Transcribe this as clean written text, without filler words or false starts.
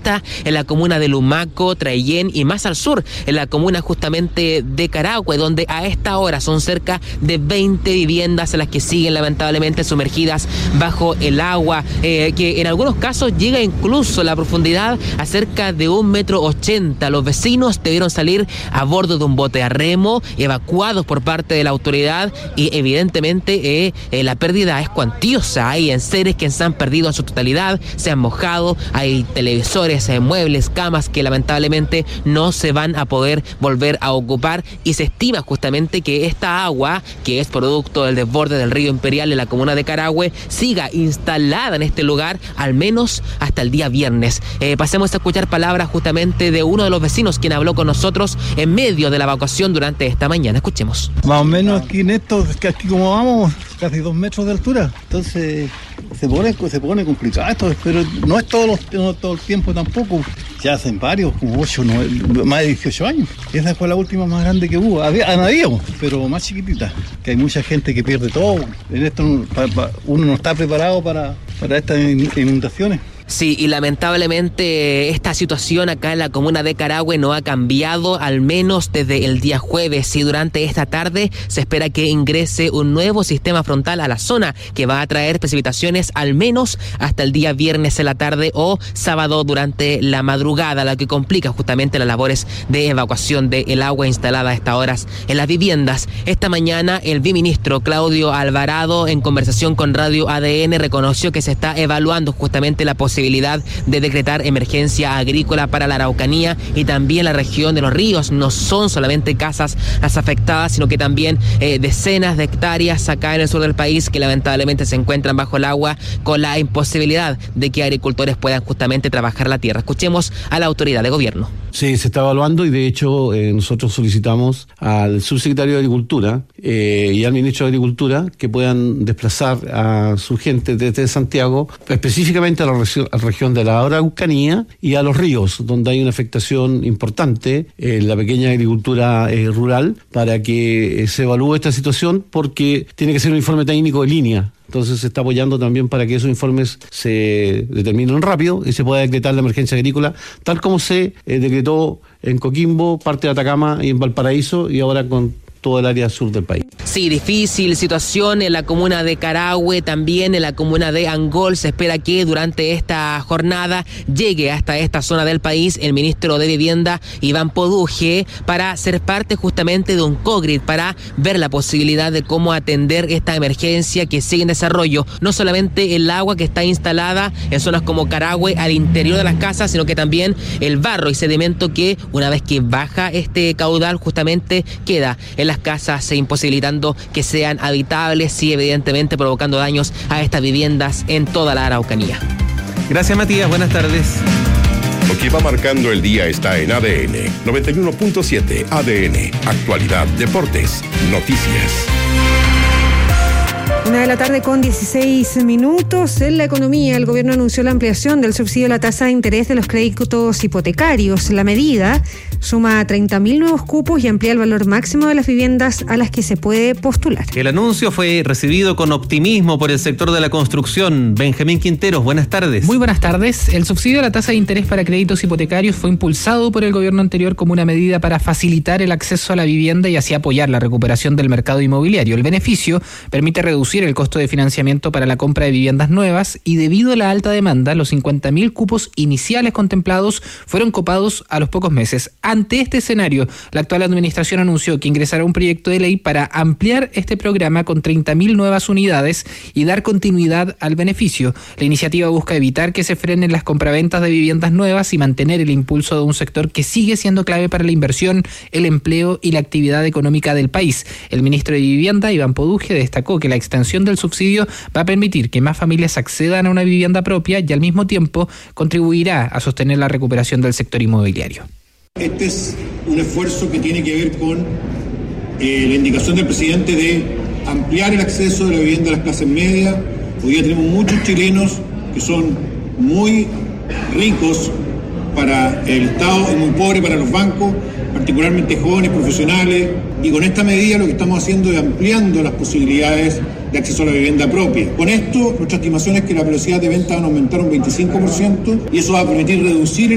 Bellavista, en la comuna de Lumaco, Traillén y más al sur, en la comuna justamente de Carahue, donde a esta hora son cerca de 20 viviendas las que siguen lamentablemente sumergidas bajo el agua, que en algunos casos llega incluso la profundidad a cerca de 1,80 m. Los vecinos debieron salir a bordo de un bote a remo, evacuados por parte de la autoridad, y evidentemente la pérdida es cuantiosa. Hay enseres que se han perdido en su totalidad, se han mojado, hay televisores, muebles, camas que lamentablemente no se van a poder volver a ocupar, y se estima justamente que esta agua, que es producto del desborde del río Imperial en la comuna de Carahue, siga instalada en este lugar al menos hasta el día viernes. Pasemos a escuchar palabras justamente de uno de los vecinos, quien habló con nosotros en medio de la evacuación durante esta mañana. Escuchemos. Más o menos aquí en esto, que aquí como vamos, casi 2 metros de altura, entonces se pone complicado esto, pero no es todo el tiempo tampoco. Ya hacen varios, como 8, 9, más de 18 años. Esa fue la última más grande que hubo. Habíamos, pero más chiquitita. Que hay mucha gente que pierde todo. En esto uno no está preparado para estas inundaciones. Sí, y lamentablemente esta situación acá en la comuna de Carahue no ha cambiado, al menos desde el día jueves, y durante esta tarde se espera que ingrese un nuevo sistema frontal a la zona que va a traer precipitaciones al menos hasta el día viernes en la tarde o sábado durante la madrugada, lo que complica justamente las labores de evacuación del agua instalada a estas horas en las viviendas. Esta mañana el viceministro Claudio Alvarado, en conversación con Radio ADN, reconoció que se está evaluando justamente la posibilidad de decretar emergencia agrícola para la Araucanía y también la región de los ríos. No son solamente casas las afectadas, sino que también decenas de hectáreas acá en el sur del país que lamentablemente se encuentran bajo el agua, con la imposibilidad de que agricultores puedan justamente trabajar la tierra. Escuchemos a la autoridad de gobierno. Sí, se está evaluando, y de hecho nosotros solicitamos al subsecretario de Agricultura y al ministro de Agricultura que puedan desplazar a su gente desde Santiago, específicamente a la región de la Araucanía y a los ríos, donde hay una afectación importante en la pequeña agricultura rural, para que se evalúe esta situación, porque tiene que ser un informe técnico de línea. Entonces se está apoyando también para que esos informes se determinen rápido y se pueda decretar la emergencia agrícola, tal como se decretó en Coquimbo, parte de Atacama y en Valparaíso, y ahora con todo el área sur del país. Sí, difícil situación en la comuna de Carahue, también en la comuna de Angol. Se espera que durante esta jornada llegue hasta esta zona del país el ministro de Vivienda, Iván Poduje, para ser parte justamente de un COGRID, para ver la posibilidad de cómo atender esta emergencia que sigue en desarrollo. No solamente el agua que está instalada en zonas como Carahue al interior de las casas, sino que también el barro y sedimento que, una vez que baja este caudal, justamente queda en las casas, imposibilitando que sean habitables y evidentemente provocando daños a estas viviendas en toda la Araucanía. Gracias, Matías, buenas tardes. Lo que va marcando el día está en ADN 91.7. ADN, actualidad, deportes, noticias. 1:16 p.m. En la economía, el gobierno anunció la ampliación del subsidio a la tasa de interés de los créditos hipotecarios. La medida suma 30.000 nuevos cupos y amplía el valor máximo de las viviendas a las que se puede postular. El anuncio fue recibido con optimismo por el sector de la construcción. Benjamín Quinteros, buenas tardes. Muy buenas tardes. El subsidio a la tasa de interés para créditos hipotecarios fue impulsado por el gobierno anterior como una medida para facilitar el acceso a la vivienda y así apoyar la recuperación del mercado inmobiliario. El beneficio permite reducir el costo de financiamiento para la compra de viviendas nuevas, y debido a la alta demanda, los 50.000 cupos iniciales contemplados fueron copados a los pocos meses. Ante este escenario, la actual administración anunció que ingresará un proyecto de ley para ampliar este programa con 30.000 nuevas unidades y dar continuidad al beneficio. La iniciativa busca evitar que se frenen las compraventas de viviendas nuevas y mantener el impulso de un sector que sigue siendo clave para la inversión, el empleo y la actividad económica del país. El ministro de Vivienda, Iván Poduje, destacó que la extensión del subsidio va a permitir que más familias accedan a una vivienda propia y al mismo tiempo contribuirá a sostener la recuperación del sector inmobiliario. Este es un esfuerzo que tiene que ver con la indicación del presidente de ampliar el acceso de la vivienda a las clases medias. Hoy día tenemos muchos chilenos que son muy ricos para el Estado y muy pobres para los bancos, particularmente jóvenes, profesionales, y con esta medida lo que estamos haciendo es ampliando las posibilidades de acceso a la vivienda propia. Con esto, nuestra estimación es que la velocidad de venta van a aumentar un 25% y eso va a permitir reducir